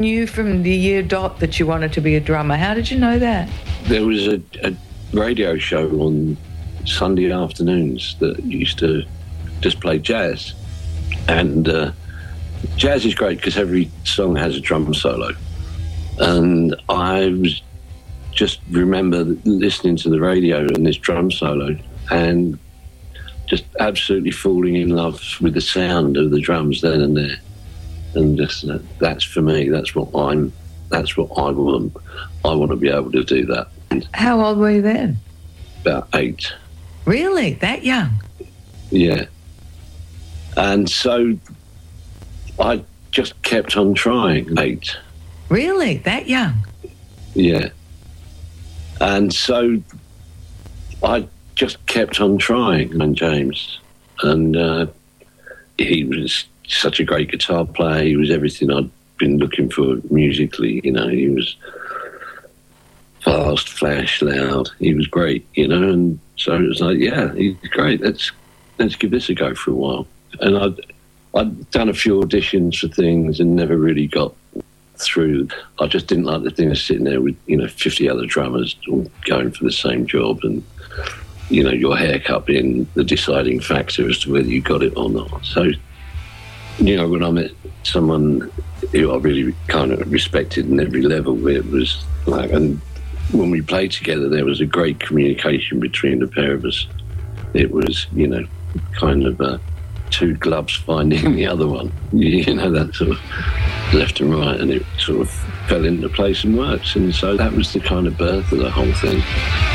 Knew from the year dot that you wanted to be a drummer. How did you know that? There was a radio show on Sunday afternoons that used to just play jazz. And jazz is great because every song has a drum solo. And I was just remember listening to the radio and this drum solo and just absolutely falling in love with the sound of the drums then and there. And just that's for me. That's what I want. I want to be able to do that. How old were you then? About 8. Really? That young? Yeah. And so I just kept on trying. 8. Really? That young? Yeah. And so I just kept on trying. And James, and he was such a great guitar player. He was everything I'd been looking for musically. You know, he was fast, flash, loud. He was great, you know. And so it was like, yeah, he's great. Let's give this a go for a while. And I'd done a few auditions for things and never really got through. I just didn't like the thing of sitting there with 50 other drummers all going for the same job, and your haircut being the deciding factor as to whether you got it or not. So. When I met someone who I really kind of respected in every level, it was like, and when we played together, there was a great communication between the pair of us. It was, kind of two gloves finding the other one, that sort of left and right, and it sort of fell into place and worked. And so that was the kind of birth of the whole thing.